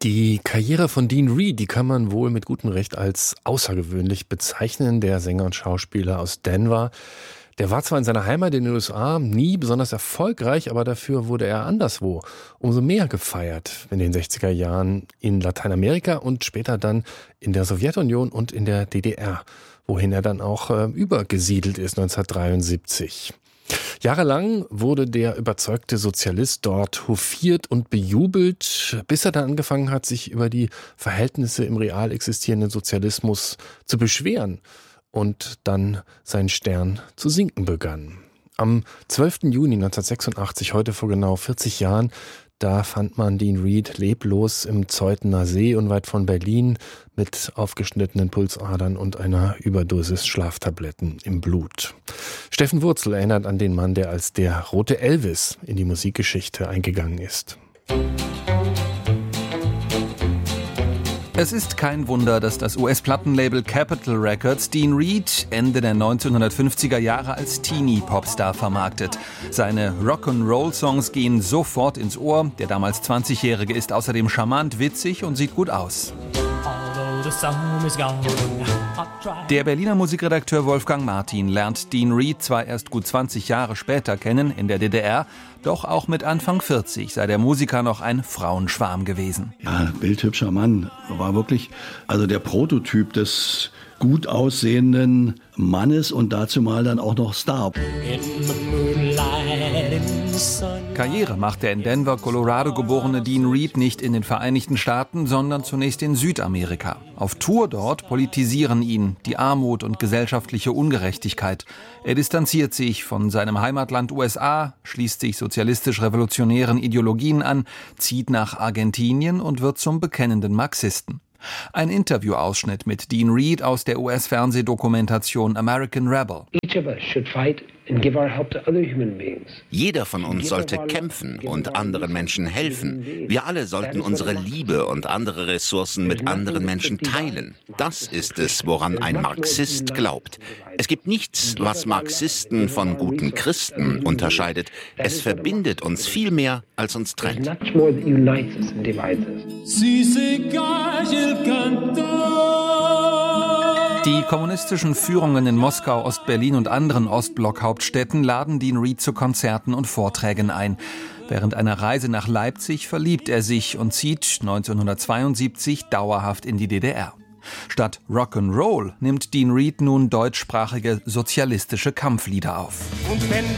Die Karriere von Dean Reed, die kann man wohl mit gutem Recht als außergewöhnlich bezeichnen. Der Sänger und Schauspieler aus Denver, der war zwar in seiner Heimat in den USA nie besonders erfolgreich, aber dafür wurde er anderswo umso mehr gefeiert in den 60er Jahren in Lateinamerika und später dann in der Sowjetunion und in der DDR, wohin er dann auch übergesiedelt ist 1973. Jahrelang wurde der überzeugte Sozialist dort hofiert und bejubelt, bis er dann angefangen hat, sich über die Verhältnisse im real existierenden Sozialismus zu beschweren und dann sein Stern zu sinken begann. Am 12. Juni 1986, heute vor genau 40 Jahren, da fand man Dean Reed leblos im Zeutener See unweit von Berlin mit aufgeschnittenen Pulsadern und einer Überdosis Schlaftabletten im Blut. Steffen Wurzel erinnert an den Mann, der als der rote Elvis in die Musikgeschichte eingegangen ist. Es ist kein Wunder, dass das US-Plattenlabel Capitol Records Dean Reed Ende der 1950er Jahre als Teenie-Popstar vermarktet. Seine Rock'n'Roll-Songs gehen sofort ins Ohr. Der damals 20-Jährige ist außerdem charmant, witzig und sieht gut aus. Der Berliner Musikredakteur Wolfgang Martin lernt Dean Reed zwar erst gut 20 Jahre später kennen, in der DDR, doch auch mit Anfang 40 sei der Musiker noch ein Frauenschwarm gewesen. Ja, bildhübscher Mann, war wirklich der Prototyp des gut aussehenden Mannes und dazu mal dann auch noch Star. Karriere macht der in Denver, Colorado geborene Dean Reed nicht in den Vereinigten Staaten, sondern zunächst in Südamerika. Auf Tour dort politisieren ihn die Armut und gesellschaftliche Ungerechtigkeit. Er distanziert sich von seinem Heimatland USA, schließt sich sozialistisch-revolutionären Ideologien an, zieht nach Argentinien und wird zum bekennenden Marxisten. Ein Interviewausschnitt mit Dean Reed aus der US-Fernsehdokumentation American Rebel. Jeder von uns sollte kämpfen und anderen Menschen helfen. Wir alle sollten unsere Liebe und andere Ressourcen mit anderen Menschen teilen. Das ist es, woran ein Marxist glaubt. Es gibt nichts, was Marxisten von guten Christen unterscheidet. Es verbindet uns viel mehr, als uns trennt. Die kommunistischen Führungen in Moskau, Ostberlin und anderen Ostblock-Hauptstädten laden Dean Reed zu Konzerten und Vorträgen ein. Während einer Reise nach Leipzig verliebt er sich und zieht 1972 dauerhaft in die DDR. Statt Rock'n'Roll nimmt Dean Reed nun deutschsprachige sozialistische Kampflieder auf.